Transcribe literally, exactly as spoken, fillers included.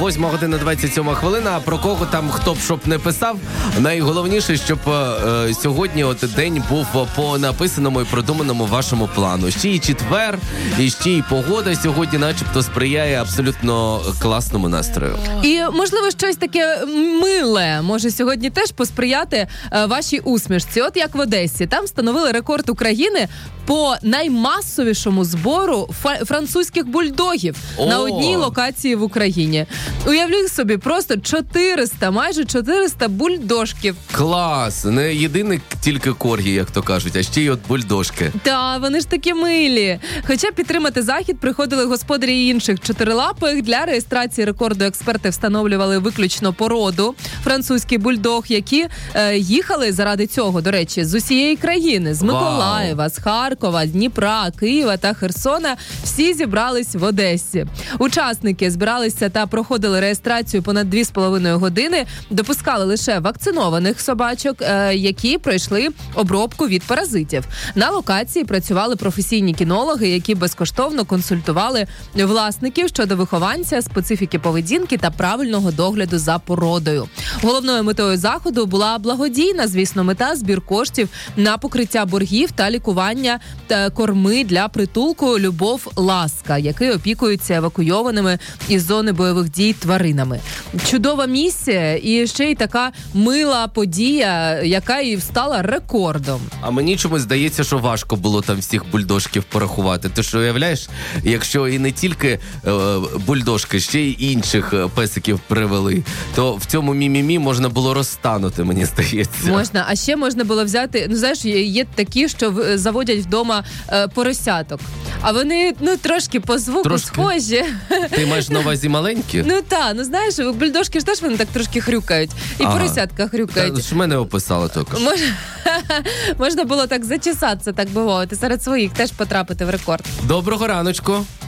восьма година двадцять сьома хвилина. А про кого там хто б щоб не писав, найголовніше, щоб е, сьогодні от день був по написаному і продуманому вашому плану. Ще й четвер, і ще й погода сьогодні начебто сприяє абсолютно класному настрою. І, можливо, щось таке миле може сьогодні теж посприяти е, вашій усмішці. От як в Одесі. Там встановили рекорд України по наймасовішому збору фа- французьких бульдогів О! на одній локації в Україні. Уявлю собі, просто чотириста, майже чотириста бульдожків. Клас! Не єдиний тільки коргі, як то кажуть, а ще й от бульдожки. Та, вони ж такі милі. Хоча підтримати захід приходили господарі інших чотирилапих. Для реєстрації рекорду експерти встановлювали виключно породу французький бульдог, які е, їхали заради цього, до речі, з усієї країни. З Миколаєва, з Харкова, Дніпра, Києва та Херсона. Всі зібрались в Одесі. Учасники збиралися та проходили реєстрацію понад дві з половиною години. Допускали лише вакцинованих собачок, е, які пройшли обробку від паразитів. На локації працювали професійні кінологи, які безкоштовно консультували власників щодо вихованця, специфіки поведінки та правильного догляду за породою. Головною метою заходу була благодійна, звісно, мета – збір коштів на покриття боргів та лікування та корми для притулку «Любов Ласка», який опікується евакуйованими із зони бойових дій тваринами. Чудова місія і ще й така мила подія, яка і стала рекордом. А мені чомусь здається, що важко було там всіх бульдожків порахувати. Ти ж уявляєш, якщо і не тільки е, бульдожки, ще й інших песиків привели, то в цьому мі-мі-мі можна було розтанути, мені здається. Можна, а ще можна було взяти, ну знаєш, є, є такі, що в, заводять вдома е, поросяток. А вони, ну, трошки по звуку Трошки. схожі. Ти маєш на увазі маленькі? Ну так, ну знаєш, бульдожки ж теж вони так трошки хрюкають. І Ага. поросятка хрюкають. Та, ж мене описали також. Мож... Можна було так зачесатися, так би мовити, серед своїх теж потрапити в рекорд. Доброго раночку.